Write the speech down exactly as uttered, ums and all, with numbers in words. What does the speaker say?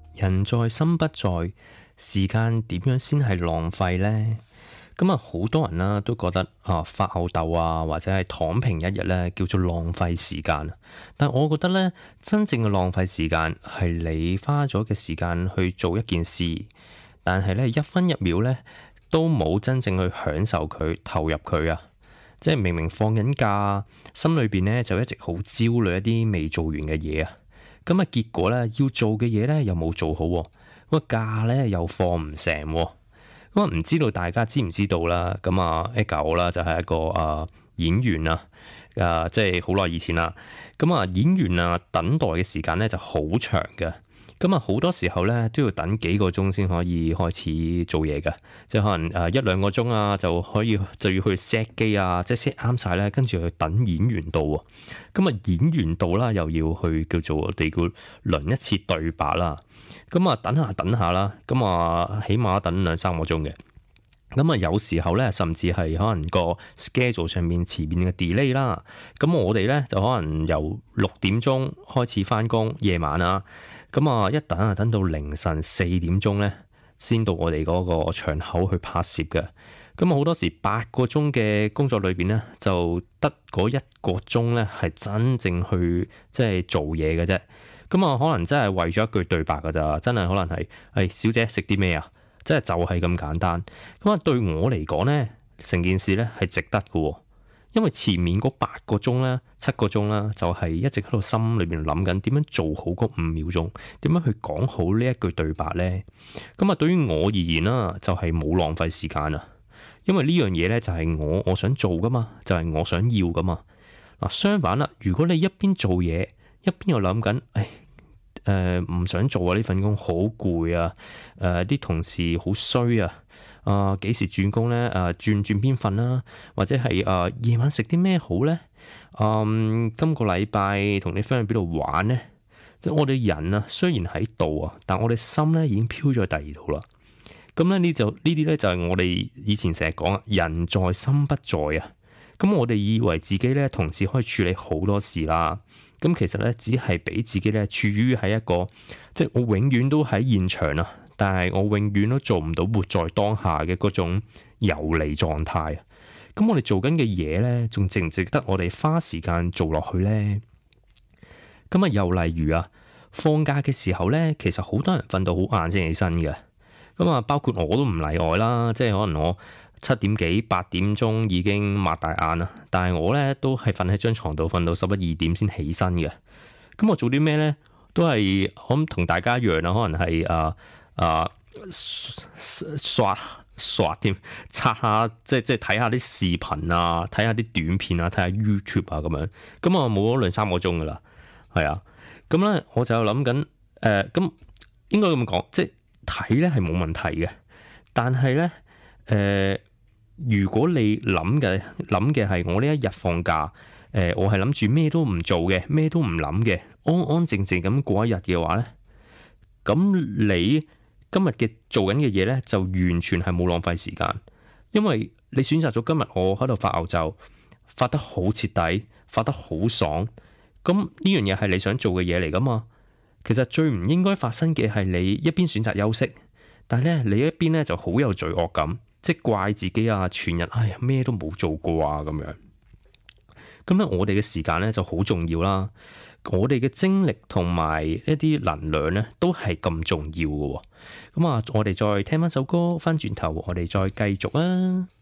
人在心不在，時間點樣先係浪費呢？咁啊，好多人啦都覺得啊發吽哣啊，或者係躺平一日咧，叫做浪費時間。但我覺得咧，真正嘅浪費時間係你花咗嘅時間去做一件事，但係咧一分一秒咧都冇真正去享受佢、投入佢啊！即係明明放緊假，心裏邊咧就一直好焦慮一啲未做完嘅嘢啊！咁啊，結果咧要做嘅嘢咧又冇做好，咁啊假咧又放唔成。咁啊，唔知道大家知唔知道啦？咁啊，Edgar 我啦就係一個啊、呃、演員啊，啊、呃、即係好耐以前啦。咁啊，演員啊等待嘅時間咧就好長嘅。咁啊，好多時候咧都要等幾個鐘先可以開始做嘢嘅，即係可能誒一兩個鐘啊就可以就要去 set 機啊，即係 set 啱晒咧，跟住去等演員到啊。咁啊，演員到啦，又要去叫做我哋叫輪一次對白啦。咁啊，等下等下啦，咁啊，起碼等兩三個鐘嘅。咁啊，有時候咧，甚至係可能個 schedule 上面前面嘅 delay 啦。咁我哋咧就可能由六點鐘開始返工，夜晚啊，咁啊一等啊等到凌晨四點鐘咧，先到我哋嗰個場口去拍攝嘅。咁啊好多時八個鐘嘅工作裏邊咧，就得嗰一個鐘咧係真正去即係做嘢嘅啫。咁啊，可能真係為咗一句對白㗎咋，真係可能係，誒、哎、小姐食啲咩啊？即係就係咁簡單。咁啊，對我嚟講咧，成件事咧係值得嘅，因為前面嗰八個鐘咧、七個鐘啦，就係一直喺度心裏邊諗緊點樣做好嗰五秒鐘，點樣去講好呢一句對白咧。咁啊，對於我而言啦，就係冇浪費時間啊，因為呢樣嘢咧就係我我想做噶嘛，就係我想要噶嘛。嗱，相反啦，如果你一邊做嘢，一邊又諗緊，誒誒唔想做啊！呢份工好攰啊！誒、呃、啲同事好衰啊！啊、呃、幾時轉工咧？誒、呃、轉轉邊份啦？或者係誒夜晚食啲咩好咧？嗯，今個禮拜同你 friend 去邊度玩咧？即係我哋人啊，雖然喺度啊，但我哋心咧已經飄咗第二度啦。咁咧呢就呢啲咧就係我哋以前成日講啊，人在心不在啊。咁我哋以為自己咧同時可以處理好多事啦。咁其實咧，只係俾自己咧處於喺一個，即係我永遠都喺現場啊，但係我永遠都做唔到活在當下嘅嗰種游離狀態啊。咁我哋做緊嘅嘢咧，仲值唔值得我哋花時間做落去咧？咁啊，又例如啊，放假嘅時候咧，其實好多人瞓到好晏先起身嘅。咁啊，包括我都唔例外啦，即係可能我七點幾八點鐘已經擘大眼啦，但係我咧都係瞓喺張床度瞓到十一二點先起身嘅。咁我做啲咩咧？都係我諗同大家一樣啦，可能係啊啊刷刷添，刷下即係即係睇下啲視頻啊，睇下啲短片啊，睇下 YouTube 啊咁樣。咁啊冇咗兩三個鐘噶啦，係啊。咁咧我就諗緊誒，咁、呃、應該咁講，即係睇咧係冇問題嘅，但係咧誒。呃如果你諗嘅諗嘅係我呢一日放假，誒、呃，我係諗住咩都唔做嘅，咩都唔諗嘅，安安靜靜咁過一日嘅話咧，咁你今日嘅做緊嘅嘢咧，就完全係冇浪費時間，因為你選擇咗今日我喺度發吽哣，發得好徹底，發得好爽，咁呢樣嘢係你想做嘅嘢嚟噶嘛？其實最唔應該發生嘅係你一邊選擇休息，但係咧你一邊咧就好有罪惡感。即係怪自己啊！全日哎呀咩都冇做過啊咁樣。咁咧，我哋嘅時間咧就好重要啦。我哋嘅精力同埋一啲能量咧都係咁重要嘅。咁啊，我哋再聽翻首歌，翻轉頭我哋再繼續啊。